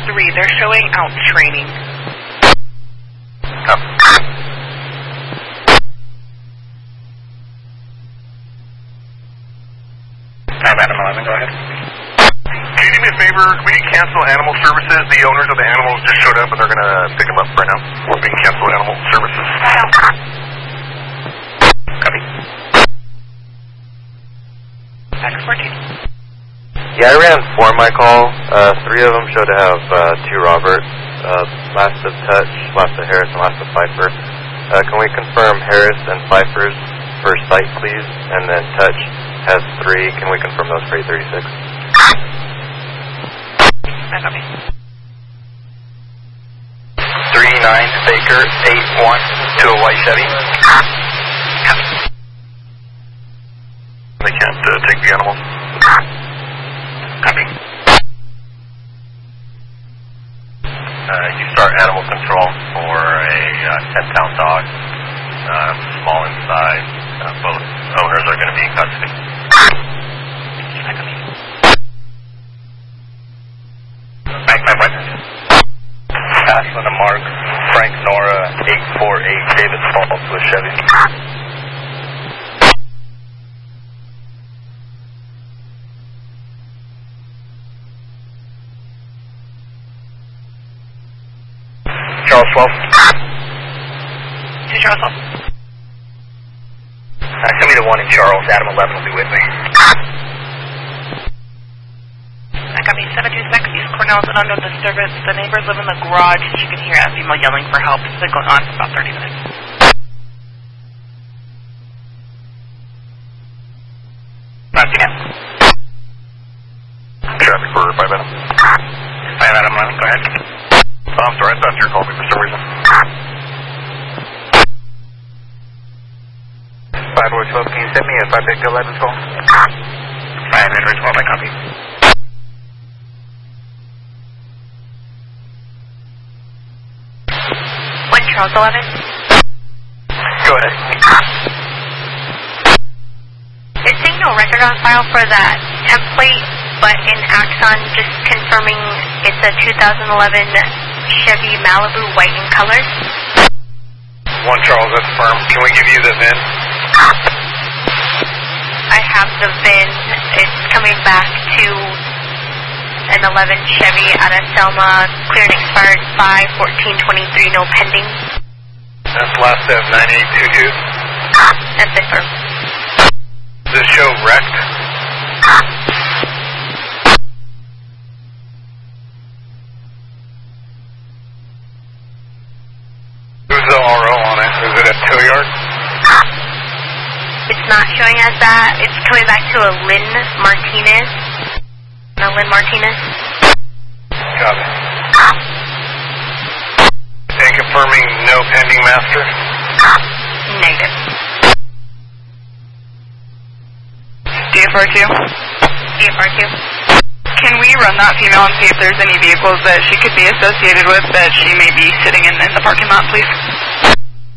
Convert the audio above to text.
3. They're showing out training. Oh. 5 Adam 11, go ahead. Can you do me a favor? Can we cancel animal services? The owners of the animals just showed up and they're going to pick them up right now. We're being canceled animal services. Copy. X14. Yeah, I ran 4 my call. 3 of them showed to have 2 Roberts. Last of Touch, last of Harris, and last of Pfeiffer. Can we confirm Harris and Pfeiffer's first site, please? And then Touch has 3. Can we confirm those for 836? Back on me. 39 Baker 81 to a white Chevy. They can't take the animals. Copy. You start animal control for a 10-pound dog, small in size. Both owners are going to be in custody. Back my weapons. Ashlyn and Mark, Frank Nora, 848 David Falls with Chevy. Charles 12. To Charles 12. Send me the one in Charles. Adam 11 will be with me. I got me 726 East Cornell is under disturbance. The neighbors live in the garage. You can hear a female yelling for help. It's been going on for about 30 minutes. Nothing else. Traffic for 5 Adam. 5 Adam 11, go ahead. I'm sorry, I thought you were calling me for some reason. 5 or 12, can you send me a 5 Big 11 call? 5 Edward 12, I copy. Charles 11. Go ahead. It's saying no record on file for that template, but in Axon, just confirming it's a 2011 Chevy Malibu white in color. 1 Charles, that's firm. Can we give you the VIN? I have the VIN. It's coming back to an 11 Chevy out of Selma, cleared and expired 5/14/23, no pending. That's last of 9822. That's it, sir. Does this show wrecked? Who's the RO on it? Is it a tow yard? It's not showing as that. It's coming back to a Lynn Martinez. No, Lynn Martinez. Got it. And confirming no pending master? Negative. DFR2. DFR2. Can we run that female and see if there's any vehicles that she could be associated with that she may be sitting in the parking lot, please?